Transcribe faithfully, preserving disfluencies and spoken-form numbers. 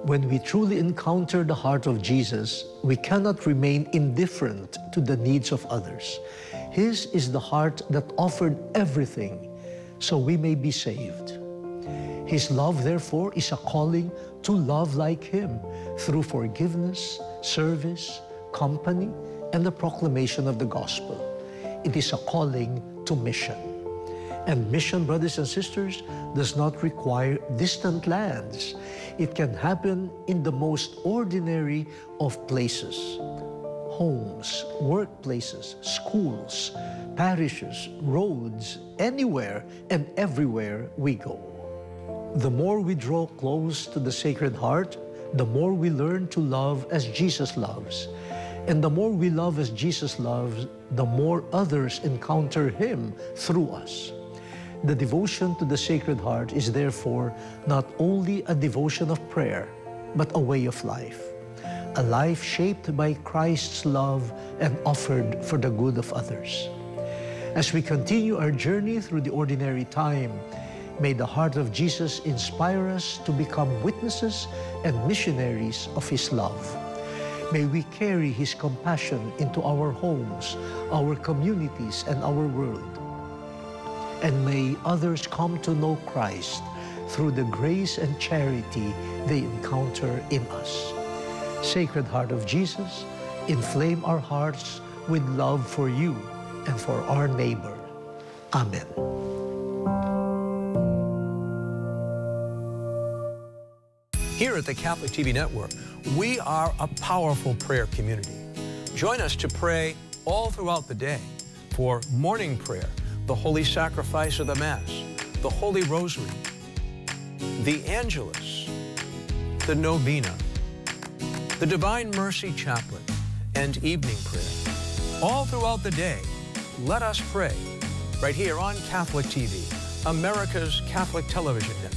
When we truly encounter the heart of Jesus, we cannot remain indifferent to the needs of others. His is the heart that offered everything so we may be saved. His love, therefore, is a calling to love like Him through forgiveness, service, company, and the proclamation of the gospel. It is a calling to mission. And mission, brothers and sisters, does not require distant lands. It can happen in the most ordinary of places. Homes, workplaces, schools, parishes, roads, anywhere and everywhere we go. The more we draw close to the Sacred Heart, the more we learn to love as Jesus loves. And the more we love as Jesus loves, the more others encounter Him through us. The devotion to the Sacred Heart is therefore not only a devotion of prayer, but a way of life. A life shaped by Christ's love and offered for the good of others. As we continue our journey through the ordinary time, may the heart of Jesus inspire us to become witnesses and missionaries of His love. May we carry His compassion into our homes, our communities, and our world. And may others come to know Christ through the grace and charity they encounter in us. Sacred Heart of Jesus, inflame our hearts with love for you and for our neighbor. Amen. Here at the Catholic T V Network, we are a powerful prayer community. Join us to pray all throughout the day for morning prayer, the Holy Sacrifice of the Mass, the Holy Rosary, the Angelus, the Novena, the Divine Mercy Chaplet, and evening prayer. All throughout the day, let us pray right here on Catholic T V, America's Catholic television network.